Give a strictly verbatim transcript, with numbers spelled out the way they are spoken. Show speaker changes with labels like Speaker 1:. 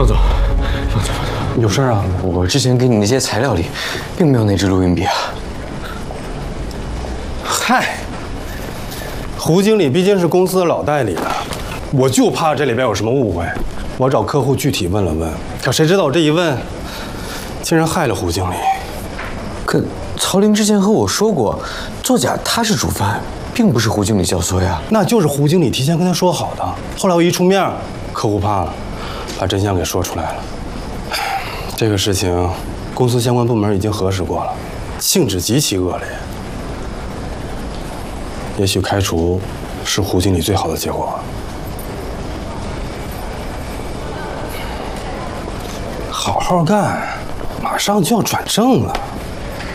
Speaker 1: 放走，放走，放走。有事啊？我之前给你那些材料里，并没有那支录音笔啊。
Speaker 2: 嗨，胡经理毕竟是公司的老代理了，我就怕这里边有什么误会。我找客户具体问了问，可谁知道我这一问，竟然害了胡经理。
Speaker 1: 可曹林之前和我说过，作假他是主犯，并不是胡经理教唆呀。
Speaker 2: 那就是胡经理提前跟他说好的。后来我一出面，客户怕了，把真相给说出来了。这个事情，公司相关部门已经核实过了，性质极其恶劣。也许开除是胡经理最好的结果。好好干，马上就要转正了。